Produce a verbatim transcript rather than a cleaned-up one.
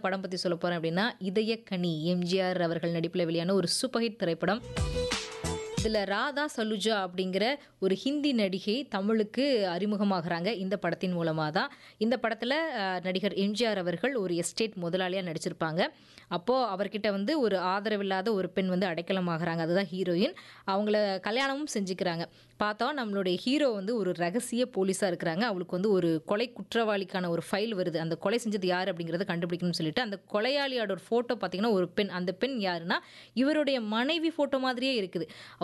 படம் பத்தி சொல்லப் போறேன் அப்படின்னா, இதயக்கனி எம்ஜிஆர் அவர்கள் நடிப்பில வெளியான ஒரு சூப்பர் ஹிட் திரைப்படம். இதுல ராதா சலுஜா அப்படிங்கிற ஒரு ஹிந்தி நடிகை தமிழுக்கு அறிமுகமாகுறாங்க இந்த படத்தின் மூலமா தான். இந்த படத்துல அ, நடிகர் எம்ஜிஆர் அவர்கள் ஒரு எஸ்டேட் முதலாளியா நடிச்சிருப்பாங்க. அப்போ அவர்கிட்ட வந்து ஒரு ஆதரவில்லாத ஒரு பெண் வந்து அடைக்கலமாகறாங்க. அதுதான் ஹீரோயின். அவங்கள கல்யாணமும் செஞ்சுக்கிறாங்க. பார்த்தா நம்மளுடைய ஹீரோ வந்து ஒரு ரகசிய போலீஸா இருக்கிறாங்க. அவளுக்கு வந்து ஒரு கொலை குற்றவாளிக்கான ஒரு ஃபைல் வருது. அந்த கொலை செஞ்சது யார் அப்படிங்கிறத கண்டுபிடிக்கணும்னு சொல்லிட்டு அந்த கொலையாளியோட ஒரு ஃபோட்டோ பார்த்தீங்கன்னா ஒரு பெண். அந்த பெண் யாருன்னா இவருடைய மனைவி ஃபோட்டோ மாதிரியே இருக்குது.